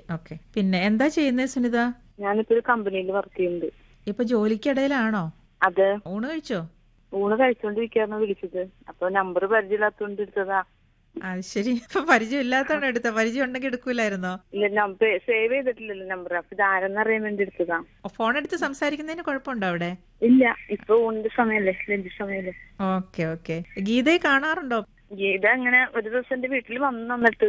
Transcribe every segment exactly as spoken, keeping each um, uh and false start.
Okay. പിന്നെ എന്താ ചെയ്യുന്നത് സുനിത? ഞാനിപ്പോ ഒരു കമ്പനിയിൽ വർക്ക് ചെയ്യുന്നുണ്ട്. ഇപ്പൊ ജോലിക്കിടയിലാണോ? അതെ. ഊണ് കഴിച്ചോ? ഊണ് കഴിച്ചോണ്ടിരിക്കാന്ന് വിളിച്ചത്. അപ്പൊ നമ്പർ പരിചയമില്ലാത്തോണ്ട് എടുത്തതാ. അത് ശരി. ഇപ്പൊ പരിചയം ഇല്ലാത്തതാണോ എടുത്ത? പരിചയം ഉണ്ടെങ്കിൽ എടുക്കൂലായിരുന്നോ? ഇല്ല, നമ്പർ സേവ് ചെയ്തിട്ടില്ലല്ലോ നമ്പർ. അപ്പൊ ഇത് ആരെന്ന് അറിയാൻ വേണ്ടി എടുത്തതാ. ഫോൺ എടുത്ത് സംസാരിക്കുന്നതിന് കുഴപ്പമുണ്ടോ അവിടെ? ഇല്ല, ഇപ്പൊ ഊണിന്റെ സമയല്ലേ, ലഞ്ച് സമയല്ലേ. Okay okay. ഗീതയെ കാണാറുണ്ടോ? ഗീത അങ്ങനെ ഒരു ദിവസം എന്റെ വീട്ടിൽ വന്നു വന്നിട്ട്.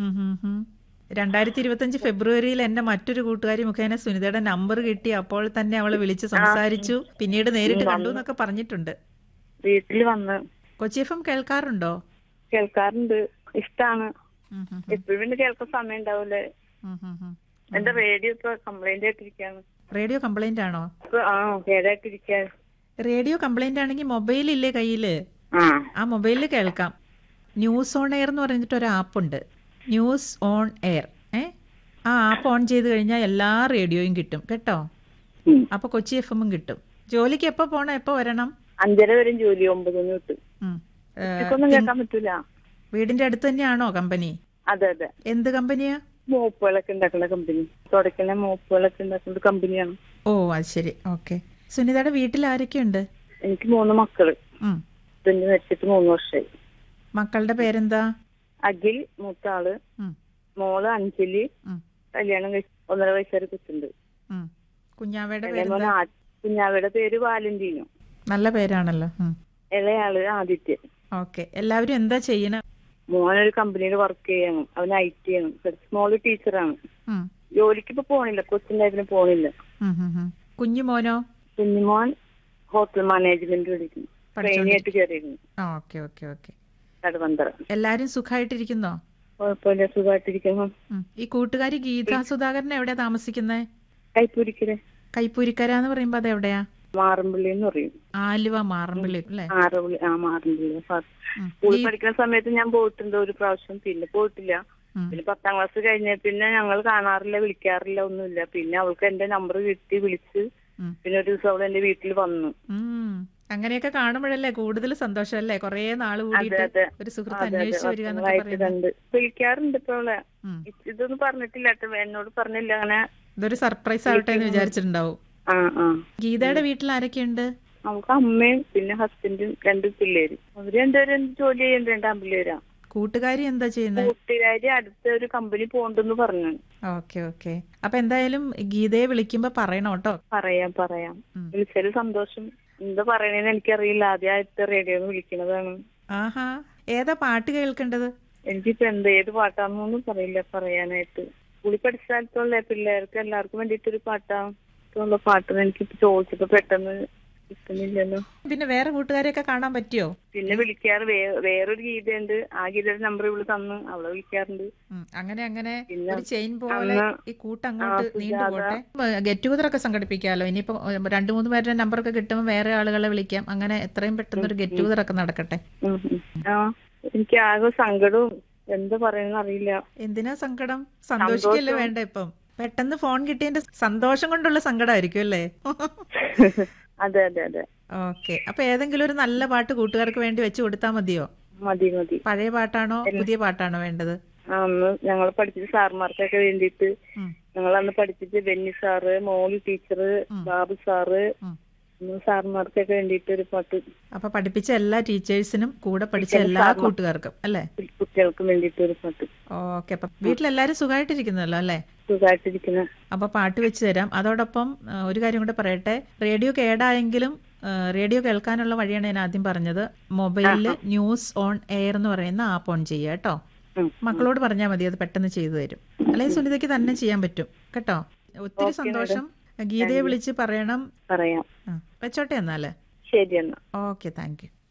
രണ്ടായിരത്തി ഇരുപത്തിയഞ്ച് ഫെബ്രുവരിയിൽ എന്റെ മറ്റൊരു കൂട്ടുകാരി മുഖേന സുനിതയുടെ നമ്പർ കിട്ടി. അപ്പോൾ തന്നെ അവളെ വിളിച്ച് സംസാരിച്ചു. പിന്നീട് നേരിട്ട് കണ്ടു എന്നൊക്കെ പറഞ്ഞിട്ടുണ്ട്. വീട്ടിൽ വന്ന്. Kochi F M കേൾക്കാറുണ്ടോ? കേൾക്കാറുണ്ട്, ഇഷ്ടാണ്. എപ്പോഴും കേൾക്കാൻ സമയം ഉണ്ടാവൂലേ. എന്റെ റേഡിയോ ഇപ്പൊ കംപ്ലൈന്റ് ആയിട്ടിരിക്കാണ്. റേഡിയോ കംപ്ലൈന്റ് ആണോ? ആ, കേടായിട്ടിരിക്കാണ്. റേഡിയോ കംപ്ലൈന്റ് ആണെങ്കിൽ മൊബൈൽ ഇല്ലേ കയ്യില്? ആ മൊബൈലിൽ കേൾക്കാം. ന്യൂസ് ഓൺ എയർ എന്ന് പറഞ്ഞിട്ട് ഒരു ആപ്പ് ഉണ്ട്. News on air. ഏ ആ ആപ്പ് ഓൺ ചെയ്ത് കഴിഞ്ഞാൽ എല്ലാ റേഡിയോയും കിട്ടും കേട്ടോ. അപ്പൊ കൊച്ചി എഫ് എമ്മും കിട്ടും. ജോലിക്ക് എപ്പോ പോണം, എപ്പോ വരണം? അഞ്ചര വരെയും ജോലി, ഒമ്പത് മണി തൊട്ട്. കേൾക്കാൻ പറ്റൂല. വീടിന്റെ അടുത്ത് തന്നെയാണോ കമ്പനി? അതെ അതെ. എന്ത് കമ്പനിയാ? മോപ്പുകളൊക്കെ ഉണ്ടാക്കുന്ന കമ്പനി. തുടക്കുന്ന മോപ്പുകളൊക്കെ ഉണ്ടാക്കുന്ന കമ്പനിയാണ്. ഓ അത് ശരി. ഓക്കെ. സുനിതയുടെ വീട്ടിൽ ആരൊക്കെയുണ്ട്? എനിക്ക് മൂന്ന് മക്കള്. ഹസ്ബൻഡ് മരിച്ചിട്ട് മൂന്ന് വർഷമായി. മക്കളുടെ പേരെന്താ? അഖിൽ മൂത്ത ആള്, മോള് അഞ്ജലി, കല്യാണം കഴിച്ച് ഒന്നര വയസ്സുവരെ കുത്തുണ്ട്. കുഞ്ഞാവയുടെ കുഞ്ഞാവയുടെ പേര് വാലന്റീനോ. നല്ല പേരാണല്ലോ. ഇളയാള് ആദിത്യ. ഓക്കെ. എല്ലാവരും എന്താ ചെയ്യണ? മോനൊരു കമ്പനിയിൽ വർക്ക് ചെയ്യാണ്. അവൻ ഐ ടി ആണ്. സ്മോള് ടീച്ചറാണ്. ജോലിക്ക് ഇപ്പൊ പോണില്ല, കൊച്ചിന്റെ പോണില്ല. കുഞ്ഞുമോനോ? കുഞ്ഞുമോൻ ഹോട്ടൽ മാനേജ്മെന്റ് പഠിക്കുന്നു. ട്രെയിനിയായിട്ട് കയറിയിരുന്നു. Okay okay okay. കടവന്തറ. എല്ലാരും സുഖമായിട്ടിരിക്കുന്നോ? കുഴപ്പമില്ല, സുഖമായിട്ടിരിക്കുന്നു. ഈ കൂട്ടുകാരി ഗീതാ സുധാകരൻ എവിടെയാ താമസിക്കുന്നേ? കൈപ്പൂരിക്കര. കൈപ്പൂരിക്കര എന്ന് പറയുമ്പോ അത് എവിടെയാ? മാറമ്പള്ളി എന്ന് പറയും. ആലുവ മാറമ്പള്ളി അല്ലേ? മാറമ്പള്ളി. ആ മാറമ്പള്ളി. സ്കൂളിൽ പഠിക്കുന്ന സമയത്ത് ഞാൻ പോയിട്ടുണ്ട് ഒരു പ്രാവശ്യം, പിന്നെ പോയിട്ടില്ല. പിന്നെ പത്താം ക്ലാസ് കഴിഞ്ഞ പിന്നെ ഞങ്ങൾ കാണാറില്ല, വിളിക്കാറില്ല, ഒന്നുമില്ല. പിന്നെ അവൾക്ക് എന്റെ നമ്പർ കിട്ടി, വിളിച്ച് പിന്നെ ഒരു ദിവസം അവൾ എന്റെ വീട്ടിൽ വന്നു. അങ്ങനെയൊക്കെ കാണുമ്പോഴല്ലേ കൂടുതൽ സന്തോഷം അല്ലേ? കൊറേ നാള് കൂടിയിട്ട് ഒരു സുഹൃത്ത് അന്വേഷിച്ചു വരിക എന്നൊക്കെ പറയുന്നത്. വിളിക്കാറുണ്ട് ഇപ്പൊ അവളെ. ഇതൊന്നും പറഞ്ഞിട്ടില്ല, എന്നോട് പറഞ്ഞില്ല. അങ്ങനെ ഇതൊരു സർപ്രൈസ് ആവട്ടെ എന്ന് വിചാരിച്ചിട്ടുണ്ടാവും. ഗീതയുടെ വീട്ടിൽ ആരൊക്കെയുണ്ട്? നമുക്ക് അമ്മയും പിന്നെ ഹസ്ബൻഡും രണ്ട് പിള്ളേരും. അവര് രണ്ടുപേരും ജോലി ചെയ്യുന്നുണ്ട്, രണ്ടാം പിള്ളേരാ. കൂട്ടുകാരി എന്താ ചെയ്യുന്നത്? കൂട്ടുകാരി അടുത്ത ഒരു കമ്പനി പോണ്ടെന്ന് പറഞ്ഞു. Okay okay. അപ്പൊ എന്തായാലും ഗീതയെ വിളിക്കുമ്പോ പറയണം കേട്ടോ. പറയാം പറയാം. വിളിച്ചൊരു സന്തോഷം. എന്താ പറയണേന്ന് എനിക്കറിയില്ല, ആദ്യമായിട്ട് റേഡിയോ വിളിക്കണതാണ്. ആഹാ. ഏതാ പാട്ട് കേൾക്കേണ്ടത്? എനിക്കിപ്പോ എന്താ ഏത് പാട്ടാന്നൊന്നും പറയില്ല പറയാനായിട്ട്. സ്കൂളിൽ പഠിച്ചാലത്തുള്ള പിള്ളേർക്ക് എല്ലാവർക്കും വേണ്ടിയിട്ടൊരു പാട്ടാ പാട്ട് എനിക്കിപ്പോ ചോദിച്ചപ്പോ പെട്ടെന്ന് കിട്ടുന്നില്ലല്ലോ. പിന്നെ വേറെ കൂട്ടുകാരെയൊക്കെ കാണാൻ പറ്റിയോ? പിന്നെ വിളിക്കാറ് വേറൊരു ഗീതയുണ്ട്. ആ ഗീതയുടെ നമ്പർ ഇവിടെ തന്നു, അവളെ വിളിക്കാറുണ്ട്. അങ്ങനെ അങ്ങനെ ഒരു ചെയിൻ പോലെ ഈ കൂട്ടങ്ങോട്ട് നീണ്ടുപോട്ടെ. ഗെറ്റ് ടുഗദർ ഒക്കെ സംഘടിപ്പിക്കാമല്ലോ. ഇനിയിപ്പോ രണ്ടു മൂന്ന് പേരുടെ നമ്പറൊക്കെ കിട്ടുമ്പോൾ വേറെ ആളുകളെ വിളിക്കാം. അങ്ങനെ എത്രയും പെട്ടെന്ന് ഒരു ഗെറ്റ് ടുഗദർ ഒക്കെ നടക്കട്ടെ. ആ, എനിക്ക് ആകെ സങ്കടവും എന്താ പറയുന്ന അറിയില്ല. എന്തിനാ സങ്കടം? സന്തോഷിക്കല്ലേ വേണ്ട. ഇപ്പം പെട്ടെന്ന് ഫോൺ കിട്ടിയതിന്റെ സന്തോഷം കൊണ്ടുള്ള സങ്കടമായിരിക്കും അല്ലേ? അതെ അതെ അതെ. ഓക്കെ. അപ്പൊ ഏതെങ്കിലും ഒരു നല്ല പാട്ട് കൂട്ടുകാർക്ക് വേണ്ടി വെച്ച് കൊടുത്താൽ മതിയോ? മതി മതി. പഴയ പാട്ടാണോ പുതിയ പാട്ടാണോ വേണ്ടത്? അന്ന് ഞങ്ങൾ പഠിപ്പിച്ച സാറുമാർക്കൊക്കെ വേണ്ടിയിട്ട് ഞങ്ങൾ അന്ന് പഠിപ്പിച്ച ബെന്നി സാറ്, മോളി ടീച്ചറ്, ബാബു സാറ്, സാറുമാർക്കൊക്കെ വേണ്ടിയിട്ട് ഒരു പാട്ട്. അപ്പൊ പഠിപ്പിച്ച എല്ലാ ടീച്ചേഴ്സിനും കൂടെ പഠിച്ച എല്ലാ കൂട്ടുകാർക്കും അല്ലേ? കുട്ടികൾക്കും വേണ്ടിയിട്ട് ഒരു പാട്ട്. ഓക്കെ. അപ്പൊ വീട്ടിലെല്ലാരും സുഖമായിട്ടിരിക്കുന്നല്ലോ അല്ലേ? സുഖമായിട്ടിരിക്കുന്ന. അപ്പൊ പാട്ട് വെച്ച് തരാം. അതോടൊപ്പം ഒരു കാര്യം കൂടെ പറയട്ടെ. റേഡിയോ കേടായെങ്കിലും റേഡിയോ കേൾക്കാനുള്ള വഴിയാണ് ഞാൻ ആദ്യം പറഞ്ഞത്. മൊബൈലില് ന്യൂസ് ഓൺ എയർ എന്ന് പറയുന്ന ആപ്പ് ഓൺ ചെയ്യുക കേട്ടോ. മക്കളോട് പറഞ്ഞാൽ മതി, അത് പെട്ടെന്ന് ചെയ്തു തരും. അല്ലെങ്കിൽ സുനിതയ്ക്ക് തന്നെ ചെയ്യാൻ പറ്റും കേട്ടോ. ഒത്തിരി സന്തോഷം. ഗീതയെ വിളിച്ച് പറയണം. പറയാം. വെച്ചോട്ടെ എന്നാല്. ശരി എന്നാ. Okay, thank you.